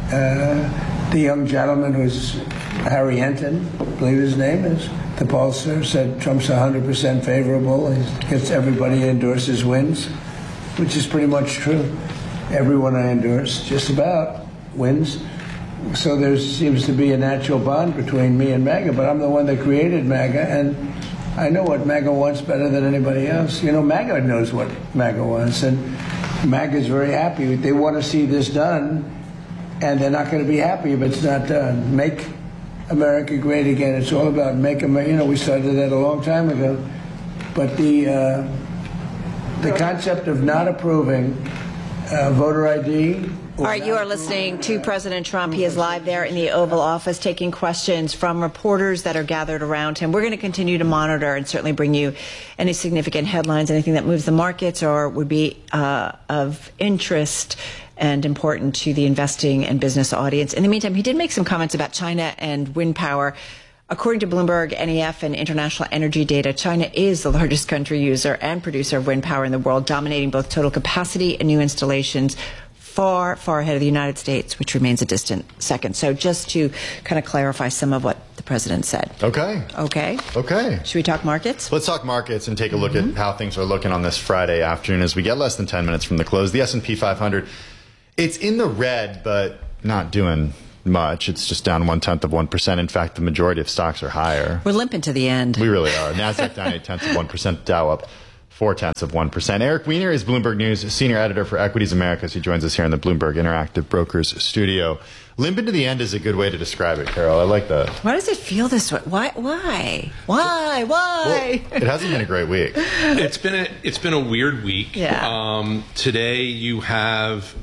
The young gentleman was Harry Enton, I believe his name is. The pollster said Trump's 100% favorable. He gets everybody endorses wins, which is pretty much true. Everyone I endorse just about wins. So there seems to be a natural bond between me and MAGA, but I'm the one that created MAGA, and I know what MAGA wants better than anybody else. MAGA knows what MAGA wants, and MAGA is very happy. They want to see this done, and they're not going to be happy if it's not done. Make America great again. It's all about make America. We started that a long time ago. But the concept of not approving voter ID. All right, you are listening to President Trump. He is live there in the Oval Office taking questions from reporters that are gathered around him. We're going to continue to monitor and certainly bring you any significant headlines, anything that moves the markets or would be of interest and important to the investing and business audience. In the meantime, he did make some comments about China and wind power. According to Bloomberg, NEF, and international energy data, China is the largest country user and producer of wind power in the world, dominating both total capacity and new installations, far, far ahead of the United States, which remains a distant second. So just to kind of clarify some of what the president said. Okay. Should we talk markets? Let's talk markets and take a look at how things are looking on this Friday afternoon as we get less than 10 minutes from the close. The S&P 500, it's in the red, but not doing much. It's just down 0.1%. In fact, the majority of stocks are higher. We're limping to the end. We really are. NASDAQ down 0.8%, Dow up 0.4%. Eric Weiner is Bloomberg News senior editor for Equities Americas. He joins us here in the Bloomberg Interactive Brokers studio. Limping to the end is a good way to describe it, Carol. I like that. Why does it feel this way? Why? Well, it hasn't been a great week. It's been a weird week. Yeah. Today you have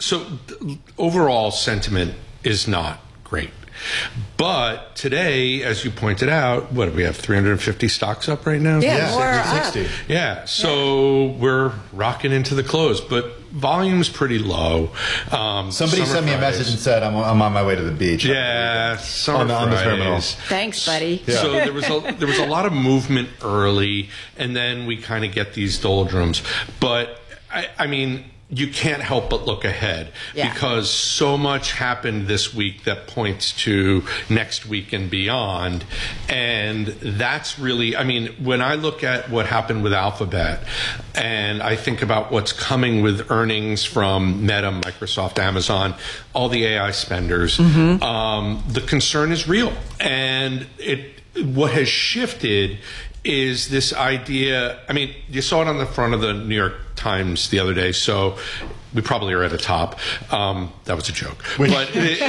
overall sentiment is not great. But today, as you pointed out, what do we have? 350 stocks up right now? Yeah, more 60. Yeah, so we're rocking into the close, but volume's pretty low. Somebody sent me a message and said, I'm on my way to the beach. Yeah, on the terminal. Thanks, buddy. Yeah. So there was a lot of movement early, and then we kind of get these doldrums. But, I mean, you can't help but look ahead because so much happened this week that points to next week and beyond. And that's really, I mean, when I look at what happened with Alphabet and I think about what's coming with earnings from Meta, Microsoft, Amazon, all the AI spenders, the concern is real. And what has shifted is this idea, I mean, you saw it on the front of the New York Times the other day, so we probably are at the top. That was a joke. But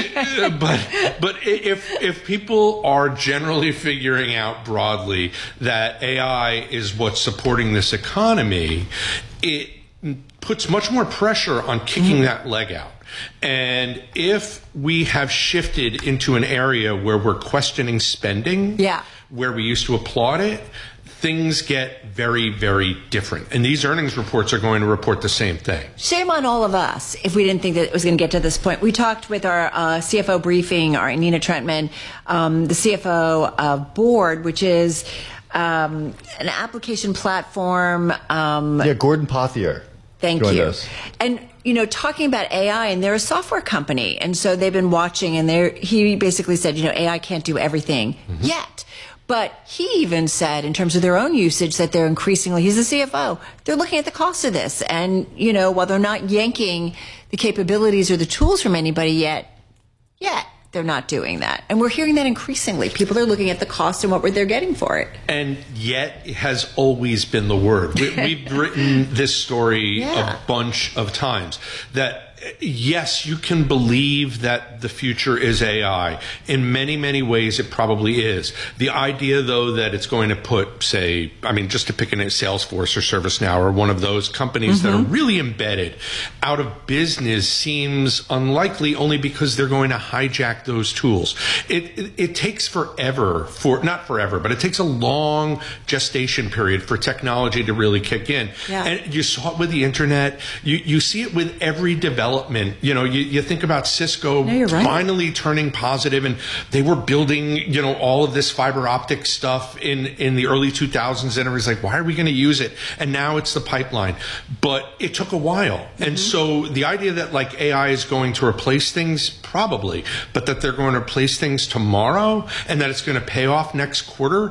if people are generally figuring out broadly that AI is what's supporting this economy, it puts much more pressure on kicking that leg out. And if we have shifted into an area where we're questioning spending, where we used to applaud it, things get very, very different. And these earnings reports are going to report the same thing. Shame on all of us if we didn't think that it was going to get to this point. We talked with our CFO briefing, our Nina Trentman, the CFO of Board, which is an application platform. Gordon Pothier. Thank you. And, talking about AI, and they're a software company. And so they've been watching, and he basically said, AI can't do everything yet. But he even said, in terms of their own usage, that they're increasingly, he's the CFO, they're looking at the cost of this. And, while they're not yanking the capabilities or the tools from anybody yet, they're not doing that. And we're hearing that increasingly. People are looking at the cost and what they're getting for it. And yet it has always been the word. We've written this story a bunch of times that yes, you can believe that the future is AI. In many, many ways, it probably is. The idea, though, that it's going to put, say, just to pick a Salesforce or ServiceNow or one of those companies that are really embedded out of business seems unlikely only because they're going to hijack those tools. It takes forever not forever, but it takes a long gestation period for technology to really kick in. Yeah. And you saw it with the internet. You see it with every development. You think about Cisco finally turning positive, and they were building, all of this fiber optic stuff in the early 2000s, and it was like, why are we going to use it? And now it's the pipeline. But it took a while. And so the idea that like AI is going to replace things, probably, but that they're going to replace things tomorrow and that it's going to pay off next quarter,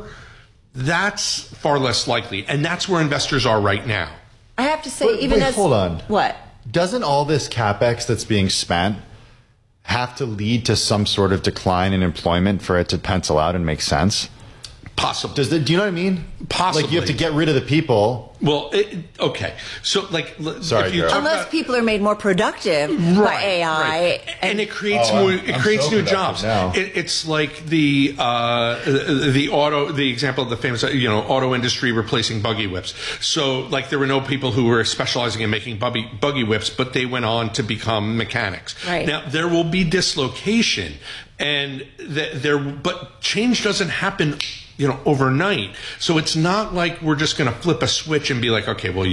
that's far less likely. And that's where investors are right now. I have to say, hold on. What? Doesn't all this CapEx that's being spent have to lead to some sort of decline in employment for it to pencil out and make sense? Possibly. Do you know what I mean? Possibly. Like you have to get rid of the people. Well, okay. So, like, sorry, if you unless people are made more productive by AI, right. and it creates new jobs. It's like the example of the famous auto industry replacing buggy whips. So, like, there were no people who were specializing in making buggy whips, but they went on to become mechanics. Right. Now, there will be dislocation, and but change doesn't happen overnight. So it's not like we're just going to flip a switch and be like, okay, well,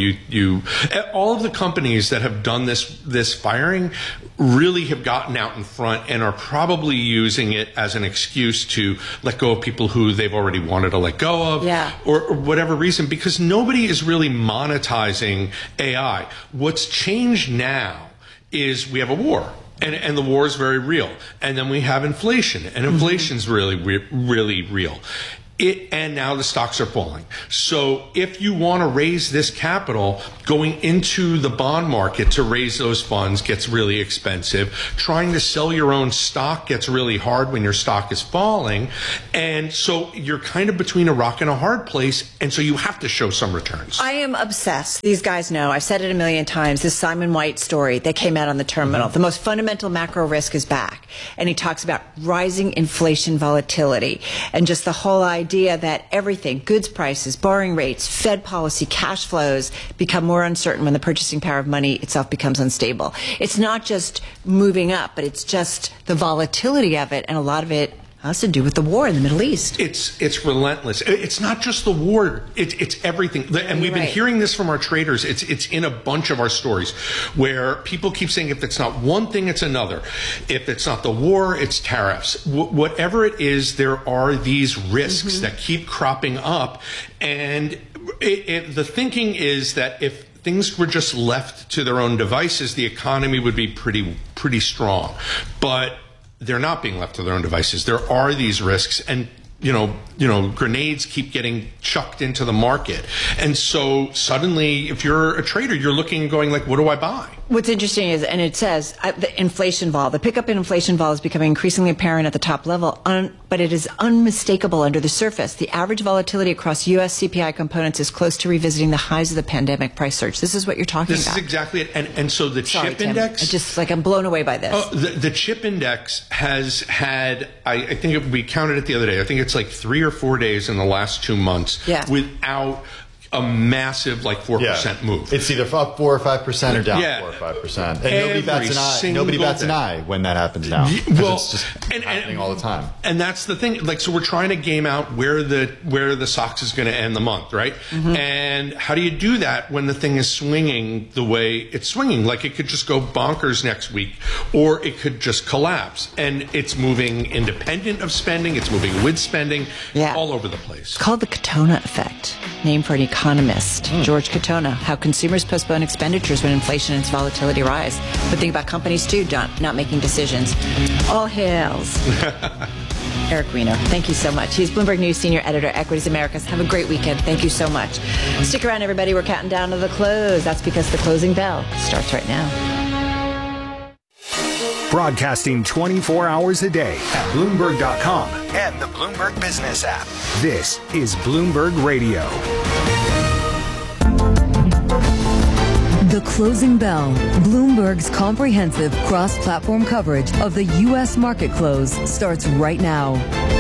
all of the companies that have done this firing really have gotten out in front and are probably using it as an excuse to let go of people who they've already wanted to let go of, or whatever reason, because nobody is really monetizing AI. What's changed now is we have a war. And the war is very real. And then we have inflation, and inflation's really, really real. And now the stocks are falling. So if you want to raise this capital, going into the bond market to raise those funds gets really expensive. Trying to sell your own stock gets really hard when your stock is falling. And so you're kind of between a rock and a hard place. And so you have to show some returns. I am obsessed. These guys know. I've said it a million times. This Simon White story that came out on the terminal. The most fundamental macro risk is back. And he talks about rising inflation volatility and just the whole idea that everything, goods prices, borrowing rates, Fed policy, cash flows become more uncertain when the purchasing power of money itself becomes unstable. It's not just moving up, but it's just the volatility of it, and a lot of it has to do with the war in the Middle East. It's relentless. It's not just the war. It's everything. And we've been hearing this from our traders. It's in a bunch of our stories where people keep saying if it's not one thing, it's another. If it's not the war, it's tariffs. Whatever it is, there are these risks that keep cropping up. And the thinking is that if things were just left to their own devices, the economy would be pretty strong. But they're not being left to their own devices. There are these risks, and grenades keep getting chucked into the market. And so suddenly, if you're a trader, you're looking and going like, what do I buy? What's interesting is, and it says, the inflation vol, the pickup in inflation vol is becoming increasingly apparent at the top level, but it is unmistakable under the surface. The average volatility across U.S. CPI components is close to revisiting the highs of the pandemic price surge. This is what you're talking about. This is exactly it. And so the chip index... I'm blown away by this. The chip index has had, I think we counted it the other day, I think it's like 3 or 4 days in the last 2 months without a massive 4% move. It's either up 4 or 5% or down 4 or 5%. And nobody bats an eye when that happens now. Well, it's just happening all the time. And that's the thing. So we're trying to game out where the SOX is going to end the month, right? And how do you do that when the thing is swinging the way it's swinging? Like, it could just go bonkers next week, or it could just collapse. And it's moving independent of spending. It's moving with spending all over the place. It's called the Katona effect, named for an economist, George Katona. How consumers postpone expenditures when inflation and its volatility rise. But think about companies too, not making decisions. All hails. Eric Weiner, thank you so much. He's Bloomberg News Senior Editor, Equities Americas. Have a great weekend. Thank you so much. Stick around, everybody. We're counting down to the close. That's because the closing bell starts right now. Broadcasting 24 hours a day at Bloomberg.com and the Bloomberg Business app. This is Bloomberg Radio. The Closing Bell, Bloomberg's comprehensive cross-platform coverage of the U.S. market close, starts right now.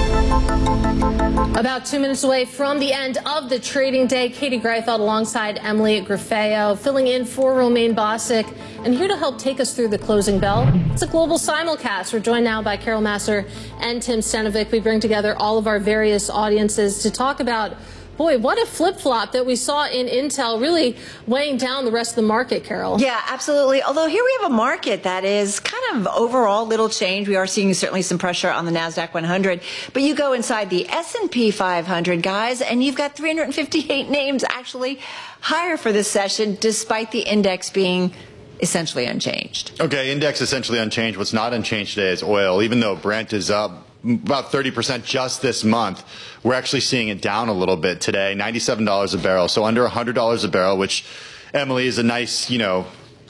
About 2 minutes away from the end of the trading day, Katie Greifeld alongside Emily Grafeo, filling in for Romaine Bosick, and here to help take us through the closing bell. It's a global simulcast. We're joined now by Carol Massar and Tim Stenovic. We bring together all of our various audiences to talk about, boy, what a flip-flop that we saw in Intel, really weighing down the rest of the market, Carol. Yeah, absolutely. Although here we have a market that is kind of overall little change. We are seeing certainly some pressure on the NASDAQ 100. But you go inside the S&P 500, guys, and you've got 358 names actually higher for this session, despite the index being essentially unchanged. Okay, index essentially unchanged. What's not unchanged today is oil. Even though Brent is up about 30% just this month, we're actually seeing it down a little bit today, $97 a barrel, so under $100 a barrel, which, Emily, is a nice,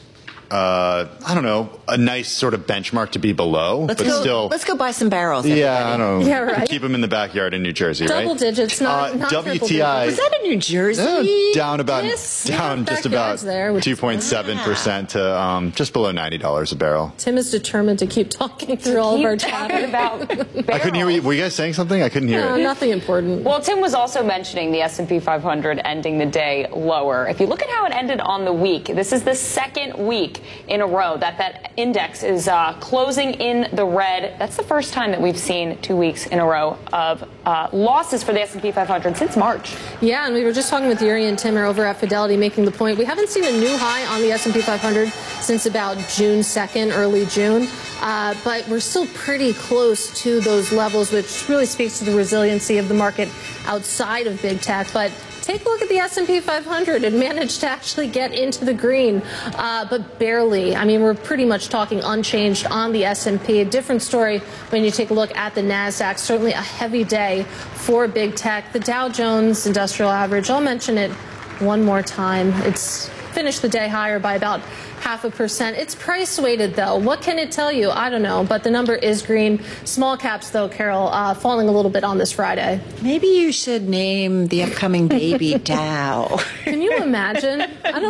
I don't know, a nice sort of benchmark to be below, let's go buy some barrels. Yeah, everybody. I don't know. Yeah, right. Keep them in the backyard in New Jersey, Double right? Double digits, not WTI. Was that in New Jersey? Down just about 2.7% to just below $90 a barrel. Tim is determined to keep talking through all of our chatter about I couldn't hear you. Were you guys saying something? I couldn't hear it. Nothing important. Well, Tim was also mentioning the S&P 500 ending the day lower. If you look at how it ended on the week, this is the second week in a row that index is closing in the red. That's the first time that we've seen 2 weeks in a row of losses for the S&P 500 since March. Yeah, and we were just talking with Yuri and Timmer over at Fidelity, making the point we haven't seen a new high on the S&P 500 since about June 2nd, early June. But we're still pretty close to those levels, which really speaks to the resiliency of the market outside of big tech. But take a look at the S&P 500. It managed to actually get into the green, but barely. I mean, we're pretty much talking unchanged on the S&P. A different story when you take a look at the NASDAQ. Certainly a heavy day for big tech. The Dow Jones Industrial Average, I'll mention it one more time. It's finished the day higher by about 0.5%. It's price weighted, though. What can it tell you? I don't know, but the number is green. Small caps, though, Carol, falling a little bit on this Friday. Maybe you should name the upcoming baby Dow. Can you imagine? I don't